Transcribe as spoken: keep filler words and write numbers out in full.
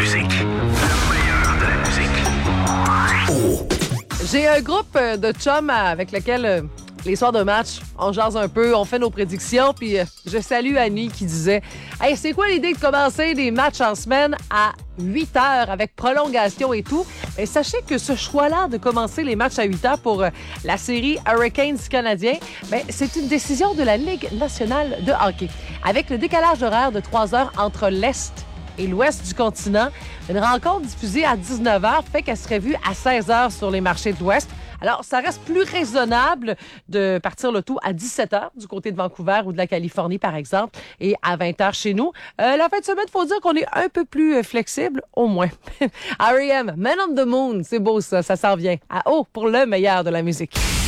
musique. Le meilleur de la musique. Oh. J'ai un groupe de chums avec lequel euh, les soirs de match, on jase un peu, on fait nos prédictions, puis euh, je salue Annie qui disait « Hey, c'est quoi l'idée de commencer des matchs en semaine à huit heures avec prolongation et tout? » Et sachez que ce choix-là de commencer les matchs à huit heures pour euh, la série Hurricanes canadien, ben, c'est une décision de la Ligue nationale de hockey. Avec le décalage horaire de trois heures entre l'Est et l'ouest du continent, une rencontre diffusée à dix-neuf heures fait qu'elle serait vue à seize heures sur les marchés de l'Ouest. Alors, ça reste plus raisonnable de partir le tout à dix-sept heures du côté de Vancouver ou de la Californie, par exemple, et à vingt heures chez nous. Euh, la fin de semaine, il faut dire qu'on est un peu plus flexible, au moins. R E M, Man on the Moon, c'est beau ça, ça s'en vient. À haut pour le meilleur de la musique.